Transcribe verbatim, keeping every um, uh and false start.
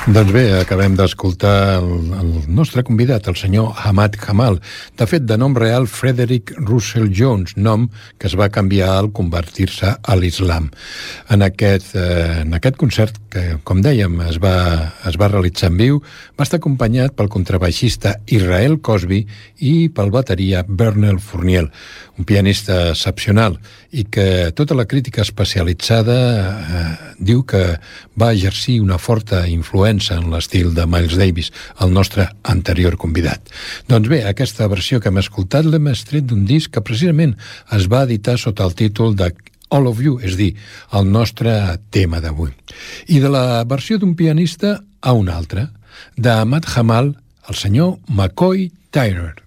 Doncs bé, acabem d'escoltar el, el nostre convidat, el senyor Ahmad Jamal, de fet de nom real Frederick Russell Jones, nom que es va canviar al convertir-se a l'islam. En aquest, eh, en aquest concert, que com dèiem es va, es va realitzar en viu, va estar acompanyat pel contrabaixista Israel Cosby i pel bateria Bernal Fournier, un pianista excepcional i que tota la crítica especialitzada eh, diu que va exercir una forta influència en l'estil de Miles Davis, el nostre anterior convidat. Doncs bé, aquesta versió que hem escoltat l'hem extret d'un disc que precisament es va editar sota el títol de All of You, és dir, el nostre tema d'avui. I de la versió d'un pianista a un altre, d'Ahmad Jamal, el senyor McCoy Tyner.